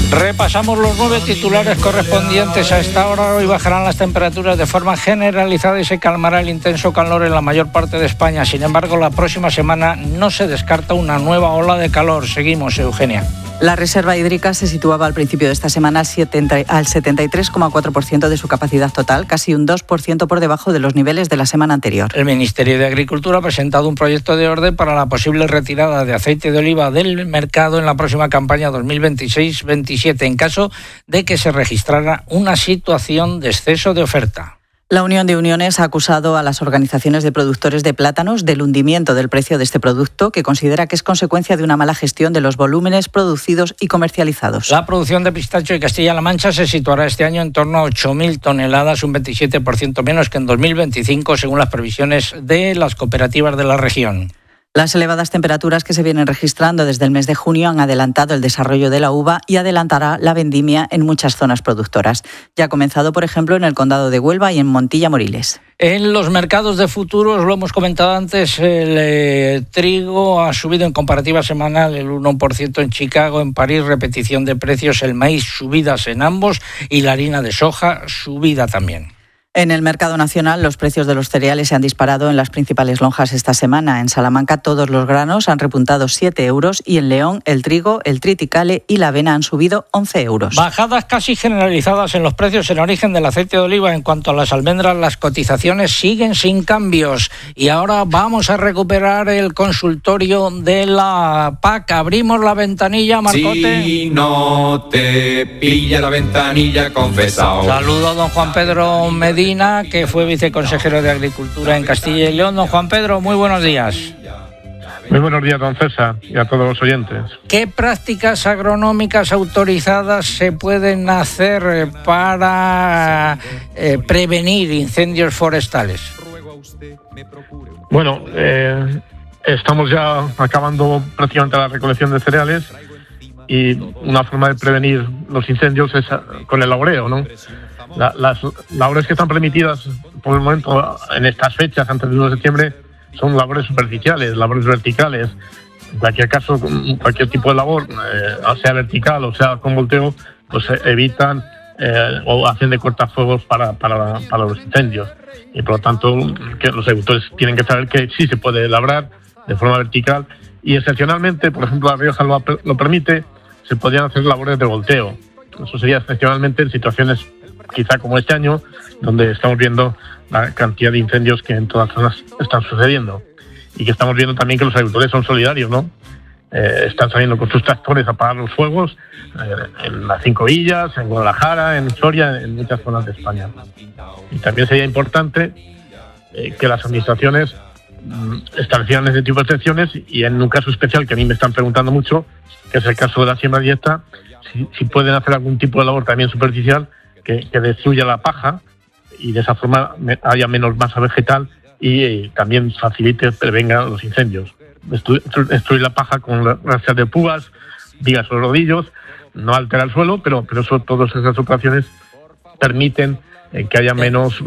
Repasamos los 9 titulares correspondientes a esta hora. Hoy bajarán las temperaturas de forma generalizada y se calmará el intenso calor en la mayor parte de España. Sin embargo, la próxima semana no se descarta una nueva ola de calor. Seguimos, Eugenia. La reserva hídrica se situaba al principio de esta semana al 73,4% de su capacidad total, casi un 2% por debajo de los niveles de la semana anterior. El Ministerio de Agricultura ha presentado un proyecto de orden para la posible retirada de aceite de oliva del mercado en la próxima campaña 2026-27, en caso de que se registrara una situación de exceso de oferta. La Unión de Uniones ha acusado a las organizaciones de productores de plátanos del hundimiento del precio de este producto, que considera que es consecuencia de una mala gestión de los volúmenes producidos y comercializados. La producción de pistacho de Castilla-La Mancha se situará este año en torno a 8.000 toneladas, un 27% menos que en 2025, según las previsiones de las cooperativas de la región. Las elevadas temperaturas que se vienen registrando desde el mes de junio han adelantado el desarrollo de la uva y adelantará la vendimia en muchas zonas productoras. Ya ha comenzado, por ejemplo, en el condado de Huelva y en Montilla-Moriles. En los mercados de futuros, lo hemos comentado antes, el trigo ha subido en comparativa semanal el 1% en Chicago, en París repetición de precios, el maíz subidas en ambos y la harina de soja subida también. En el mercado nacional, los precios de los cereales se han disparado en las principales lonjas esta semana. En Salamanca, todos los granos han repuntado 7 euros y en León, el trigo, el triticale y la avena han subido 11 euros. Bajadas casi generalizadas en los precios en origen del aceite de oliva. En cuanto a las almendras, las cotizaciones siguen sin cambios. Y ahora vamos a recuperar el consultorio de la PAC. Abrimos la ventanilla, Marcote. Si no te pilla la ventanilla, confesado. Saludo a don Juan Pedro Medina, que fue viceconsejero de Agricultura en Castilla y León. Don Juan Pedro, muy buenos días. Muy buenos días, don César, y a todos los oyentes. ¿Qué prácticas agronómicas autorizadas se pueden hacer para prevenir incendios forestales? Bueno, estamos ya acabando prácticamente la recolección de cereales y una forma de prevenir los incendios es con el laboreo, ¿no? Las labores que están permitidas por el momento en estas fechas, antes del 1 de septiembre, son labores superficiales, labores verticales. En cualquier caso, cualquier tipo de labor, sea vertical o sea con volteo, pues evitan o hacen de cortafuegos para los incendios. Y por lo tanto, que los agricultores tienen que saber que sí se puede labrar de forma vertical y excepcionalmente, por ejemplo, La Rioja lo permite, se podrían hacer labores de volteo. Eso sería excepcionalmente en situaciones quizá como este año, donde estamos viendo la cantidad de incendios que en todas las zonas están sucediendo y que estamos viendo también que los agricultores son solidarios, ¿no? Están saliendo con sus tractores a apagar los fuegos en las 5 Villas, en Guadalajara, en Soria, en muchas zonas de España. Y también sería importante que las administraciones establecieran ese tipo de excepciones y en un caso especial que a mí me están preguntando mucho, que es el caso de la siembra directa, si pueden hacer algún tipo de labor también superficial que destruya la paja y de esa forma haya menos masa vegetal y también prevenga los incendios. Destruir la paja con rastras de púas, vigas o rodillos, no altera el suelo, pero todas esas operaciones permiten que haya menos